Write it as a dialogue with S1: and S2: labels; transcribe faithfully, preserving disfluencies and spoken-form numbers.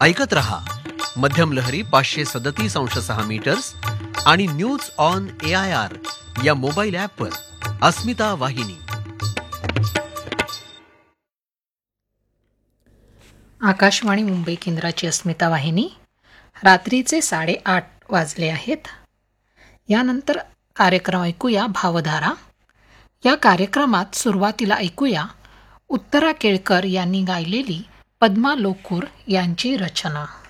S1: ऐकत रहा मध्यम लहरी पाचशे सदतीस अंश सहा मीटर्स आणि news on A I R या मोबाईल ॲपवर. अस्मिता वाहिनी.
S2: आकाशवाणी मुंबई केंद्राची अस्मिता वाहिनी. रात्रीचे साडेआठ वाजले आहेत. यानंतर कार्यक्रम ऐकूया भावधारा. या कार्यक्रमात सुरुवातीला ऐकूया उत्तरा केळकर यांनी गायलेली पद्मा लोकूर यांची रचना.